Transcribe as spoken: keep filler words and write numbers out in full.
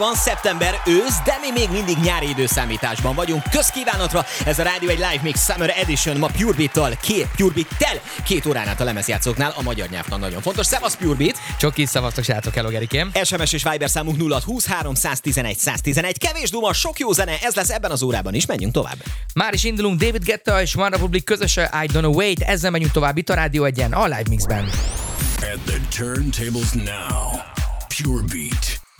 Van szeptember, ősz, de mi még mindig nyári időszámításban vagyunk. Közkívánatra, ez a Rádió egy Live Mix Summer Edition, ma Purebeat-tal, két, Purebeat-tel, két órán át a lemezjátszóknál, a magyar nyelvtan nagyon fontos. Szevasz Purebeat! Csoki, szavaztok, srácok, hello Gerikém! es em es és Viber számunk nulla húsz három tizenegy száz tizenegy. Kevés duma, sok jó zene, ez lesz ebben az órában is, menjünk tovább. Már is indulunk, David Guetta és One Republic közösen, I Don't Know Wait, ezzel megyünk tovább itt a Rádió egyen, a Live Mixben. At the turntables now, Purebeat.